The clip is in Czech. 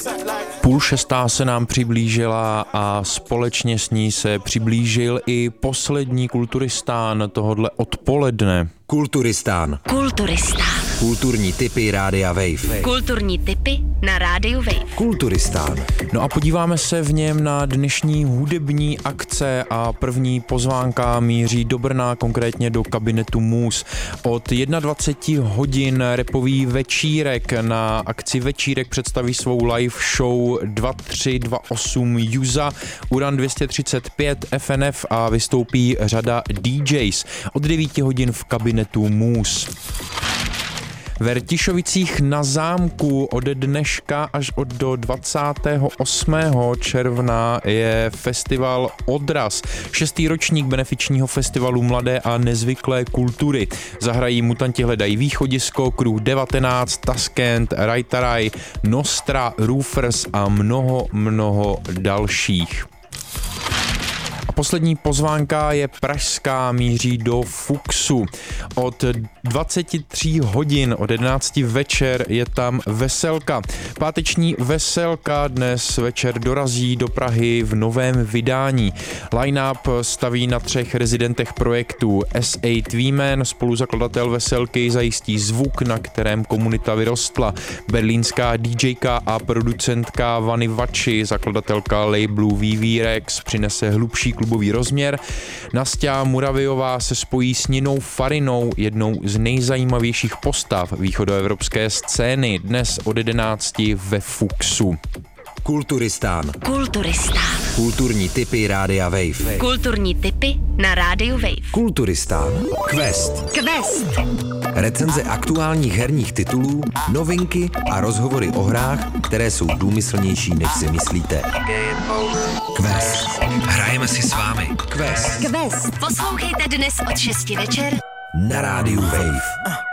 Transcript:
5:30 se nám přiblížila a společně s ní se přiblížil i poslední Kulturistán tohodle odpoledne. Kulturistán. Kulturní tipy Rádia Wave. Kulturní tipy na Rádiu Wave. Kulturistán. No a podíváme se v něm na dnešní hudební akce a první pozvánka míří do Brna, konkrétně do kabinetu Mus. Od 21 hodin rapový večírek. Na akci Večírek představí svou live show 2328 Juza, Uran 235, FNF a vystoupí řada DJs. Od 9 hodin v kabinetu Mus. Ve Rtišovicích na zámku od dneška až do 28. června je festival Odraz, 6. ročník benefičního festivalu mladé a nezvyklé kultury. Zahrají Mutanti hledají východisko, Kruh 19, Taskent, Rajtaraj, Nostra, Roofers a mnoho dalších. Poslední pozvánka je pražská, míří do Fuxu. Od 23 hodin, od 11 večer je tam veselka. Páteční veselka dnes večer dorazí do Prahy v novém vydání. Line-up staví na 3 rezidentech projektu. S.A. Tweeman, spoluzakladatel veselky, zajistí zvuk, na kterém komunita vyrostla. Berlínská DJka a producentka Vany Vači, zakladatelka labelu VV Rex, přinese hlubší klubový rozměr. Nastia Muraviová se spojí s Ninou Farinou, jednou z nejzajímavějších postav východoevropské scény, dnes od 11 ve Fuxu. Kulturistán. Kulturní tipy Rádia Wave. Kulturní tipy na Rádiu Wave. Kulturistán. Quest. Recenze aktuálních herních titulů, novinky a rozhovory o hrách, které jsou důmyslnější, než si myslíte. Quest. Hrajeme si s vámi. Quest. Poslouchejte dnes od 6 večer na Rádiu Wave.